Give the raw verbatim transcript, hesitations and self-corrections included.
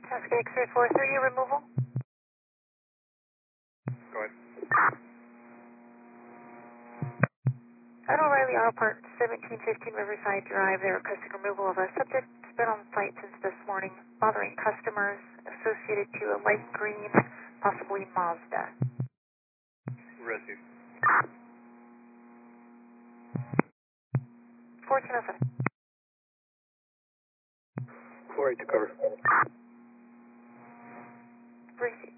Cascade X-ray four three, removal. Go ahead. At O'Reilly Auto Parts, seventeen fifteen Riverside Drive, they requested removal of a subject that's been on site since this morning, bothering customers, associated to a light green, possibly Mazda. Received. fourteen oh seven. four eight to cover. Received.